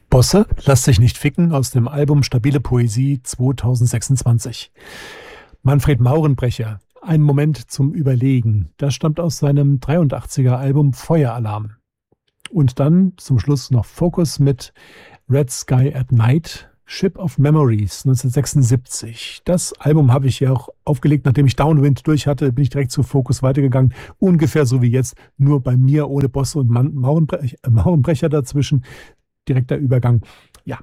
Bosse, lass dich nicht ficken aus dem Album Stabile Poesie 2026. Manfred Maurenbrecher, ein Moment zum Überlegen. Das stammt aus seinem 83er Album Feueralarm. Und dann zum Schluss noch Focus mit Red Sky at Night, Ship of Memories 1976. Das Album habe ich ja auch aufgelegt, nachdem ich Downwind durch hatte, bin ich direkt zu Focus weitergegangen. Ungefähr so wie jetzt, nur bei mir ohne Bosse und Maurenbrecher dazwischen. Direkter Übergang. Ja.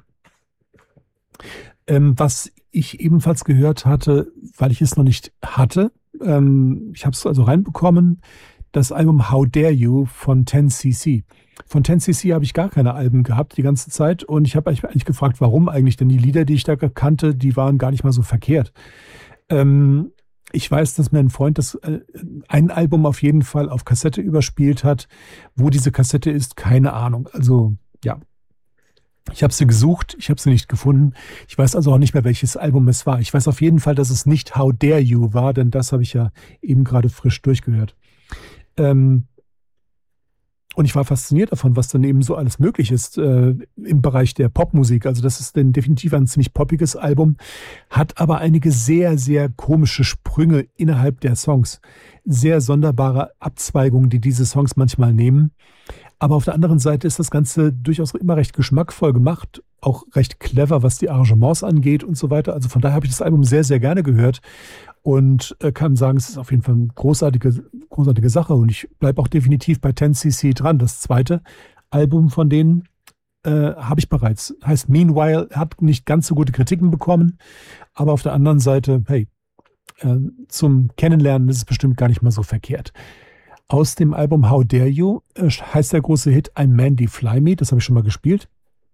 Was ich ebenfalls gehört hatte, weil ich es noch nicht hatte, ich habe es also reinbekommen, das Album How Dare You von 10cc. Von 10cc habe ich gar keine Alben gehabt die ganze Zeit und ich habe eigentlich gefragt, warum eigentlich, denn die Lieder, die ich da kannte, die waren gar nicht mal so verkehrt. Ich weiß, dass mir ein Freund ein Album auf jeden Fall auf Kassette überspielt hat. Wo diese Kassette ist, keine Ahnung. Also, ja. Ich habe sie gesucht, ich habe sie nicht gefunden. Ich weiß also auch nicht mehr, welches Album es war. Ich weiß auf jeden Fall, dass es nicht How Dare You war, denn das habe ich ja eben gerade frisch durchgehört. Und ich war fasziniert davon, was dann eben so alles möglich ist im Bereich der Popmusik. Also das ist denn definitiv ein ziemlich poppiges Album, hat aber einige sehr, sehr komische Sprünge innerhalb der Songs. Sehr sonderbare Abzweigungen, die diese Songs manchmal nehmen. Aber auf der anderen Seite ist das Ganze durchaus immer recht geschmackvoll gemacht, auch recht clever, was die Arrangements angeht und so weiter. Also von daher habe ich das Album sehr, sehr gerne gehört und kann sagen, es ist auf jeden Fall eine großartige Sache. Und ich bleibe auch definitiv bei 10cc dran. Das zweite Album von denen habe ich bereits. Heißt Meanwhile, hat nicht ganz so gute Kritiken bekommen, aber auf der anderen Seite, hey, zum Kennenlernen ist es bestimmt gar nicht mal so verkehrt. Aus dem Album How Dare You heißt der große Hit I'm Mandy Fly Me, das habe ich schon mal gespielt.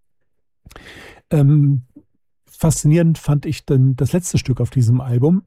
Faszinierend fand ich dann das letzte Stück auf diesem Album,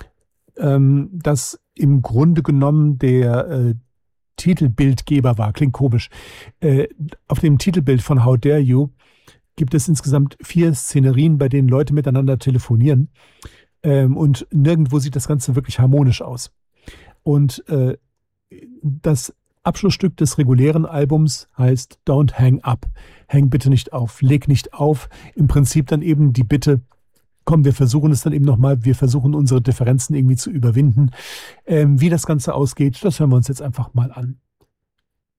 das im Grunde genommen der Titelbildgeber war. Klingt komisch. Auf dem Titelbild von How Dare You gibt es insgesamt 4 Szenerien, bei denen Leute miteinander telefonieren. Und nirgendwo sieht das Ganze wirklich harmonisch aus. Und das Abschlussstück des regulären Albums heißt Don't Hang Up. Häng bitte nicht auf, leg nicht auf. Im Prinzip dann eben die Bitte, komm, wir versuchen es dann eben nochmal, wir versuchen unsere Differenzen irgendwie zu überwinden. Wie das Ganze ausgeht, das hören wir uns jetzt einfach mal an.